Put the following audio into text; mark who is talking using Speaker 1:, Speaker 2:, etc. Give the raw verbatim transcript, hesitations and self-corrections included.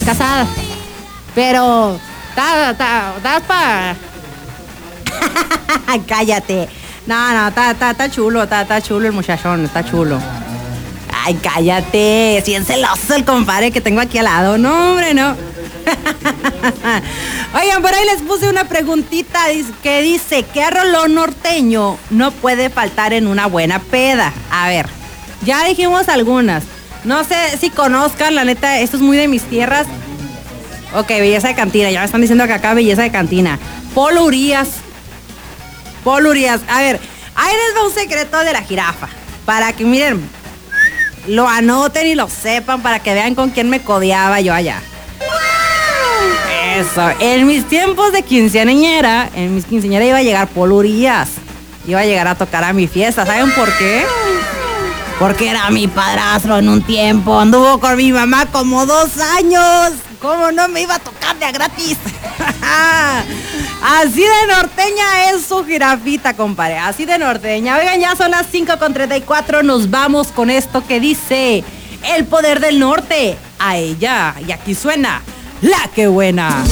Speaker 1: casada. Pero, ¿estás pa...? Cállate. No, no, está chulo, está chulo el muchachón, está chulo. Ay, cállate. Si es celoso el compadre que tengo aquí al lado. No, hombre, no. Oigan, por ahí les puse una preguntita que dice: ¿qué rolón norteño no puede faltar en una buena peda? A ver, ya dijimos algunas. No sé si conozcan, la neta, esto es muy de mis tierras. Ok, Belleza de Cantina, ya me están diciendo que acá Belleza de Cantina. Polo Urias. Polo Urias. A ver, ahí les va un secreto de la jirafa. Para que miren, lo anoten y lo sepan, para que vean con quién me codeaba yo allá. Eso, en mis tiempos de quinceañera, en mis quinceañeras iba a llegar Polo Urias. Iba a llegar a tocar a mi fiesta. ¿Saben por qué? Porque era mi padrastro en un tiempo. Anduvo con mi mamá como dos años. ¿Cómo no me iba a tocar de a gratis? Así de norteña es su jirafita, compadre. Así de norteña. Oigan, ya son las cinco con treinta y cuatro. Nos vamos con esto que dice: el poder del norte. A ella. Y aquí suena La Que Buena.